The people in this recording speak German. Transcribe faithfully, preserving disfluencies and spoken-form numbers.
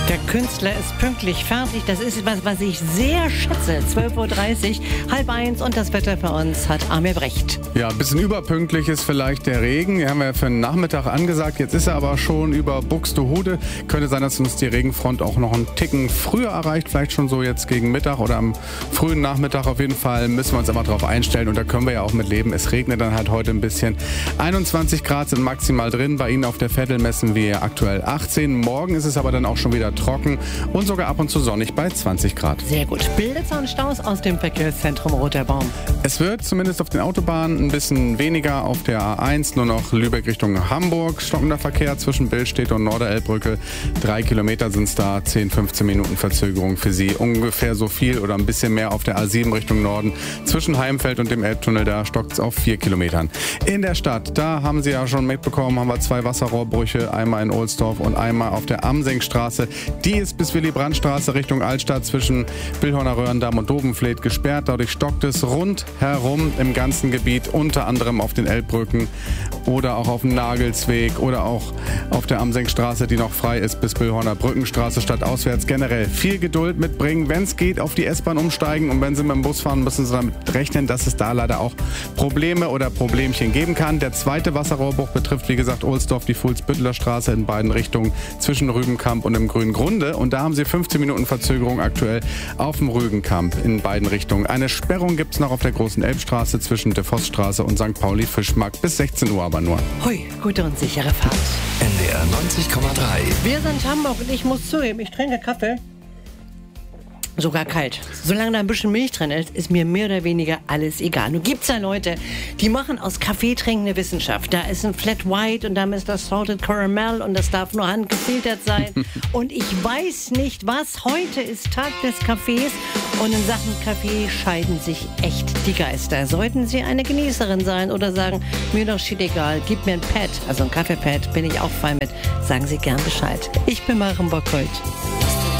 Der Künstler ist pünktlich fertig. Das ist etwas, was ich sehr schätze. zwölf Uhr dreißig, halb eins und das Wetter für uns hat Amir Brecht. Ja, ein bisschen überpünktlich ist vielleicht der Regen. Den haben wir für den Nachmittag angesagt. Jetzt ist er aber schon über Buxtehude. Könnte sein, dass uns die Regenfront auch noch einen Ticken früher erreicht. Vielleicht schon so jetzt gegen Mittag oder am frühen Nachmittag. Auf jeden Fall müssen wir uns aber darauf einstellen. Und da können wir ja auch mit leben. Es regnet dann halt heute ein bisschen. einundzwanzig Grad sind maximal drin. Bei Ihnen auf der Vettel messen wir aktuell achtzehn. Morgen ist es aber dann auch schon wieder trocken und sogar ab und zu sonnig bei zwanzig Grad. Sehr gut. Blitzer und Staus aus dem Verkehrszentrum Roter Baum. Es wird zumindest auf den Autobahnen ein bisschen weniger. Auf der A eins nur noch Lübeck Richtung Hamburg. Stockender Verkehr zwischen Billstedt und Norderelbbrücke. Drei Kilometer sind es da. zehn, fünfzehn Minuten Verzögerung für Sie. Ungefähr so viel oder ein bisschen mehr auf der A sieben Richtung Norden. Zwischen Heimfeld und dem Elbtunnel, da stockt es auf vier Kilometern. In der Stadt, da haben Sie ja schon mitbekommen, haben wir zwei Wasserrohrbrüche. Einmal in Ohlsdorf und einmal auf der Amsenkstraße. Die ist bis Willy-Brandt-Straße Richtung Altstadt zwischen Billhorner Röhrendamm und Dobenfleet gesperrt. Dadurch stockt es rundherum im ganzen Gebiet, unter anderem auf den Elbbrücken oder auch auf dem Nagelsweg oder auch auf der Amsenkstraße, die noch frei ist bis Billhorner Brückenstraße stadtauswärts. Generell viel Geduld mitbringen, wenn es geht, auf die S-Bahn umsteigen und wenn Sie mit dem Bus fahren, müssen Sie damit rechnen, dass es da leider auch Probleme oder Problemchen geben kann. Der zweite Wasserrohrbruch betrifft, wie gesagt, Ohlsdorf, die Fuhlsbütteler Straße in beiden Richtungen zwischen Rübenkamp und dem Grünen Grunde. Und da haben Sie fünfzehn Minuten Verzögerung aktuell auf dem Rügenkamp in beiden Richtungen. Eine Sperrung gibt es noch auf der Großen Elbstraße zwischen der Vossstraße und Sankt Pauli-Fischmarkt bis sechzehn Uhr aber nur. Hui, gute und sichere Fahrt. N D R neunzig Komma drei. Wir sind Hamburg und ich muss zugeben, ich trinke Kaffee. Sogar kalt. Solange da ein bisschen Milch drin ist, ist mir mehr oder weniger alles egal. Nun gibt's ja Leute, die machen aus Kaffee trinken eine Wissenschaft. Da ist ein Flat White und dann ist das Salted Caramel und das darf nur handgefiltert sein. Und ich weiß nicht was. Heute ist Tag des Kaffees und in Sachen Kaffee scheiden sich echt die Geister. Sollten Sie eine Genießerin sein oder sagen, mir doch shit egal, gib mir ein Pad, also ein Kaffeepad, bin ich auch fein mit. Sagen Sie gern Bescheid. Ich bin Maren Bockholt.